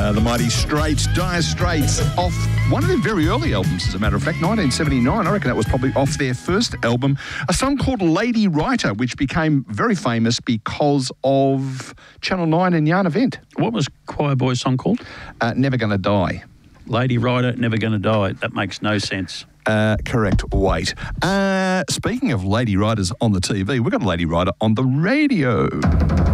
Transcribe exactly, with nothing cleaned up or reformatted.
Uh, the Mighty Straits, Dire Straits, off one of their very early albums, as a matter of fact, nineteen seventy-nine. I reckon that was probably off their first album. A song called Lady Writer, which became very famous because of Channel nine and Yarn Event. What was Choir Boy's song called? Uh, Never Gonna Die. Lady Writer, Never Gonna Die. That makes no sense. Uh, correct. Wait. Uh, speaking of lady writers on the T V, we've got a lady writer on the radio.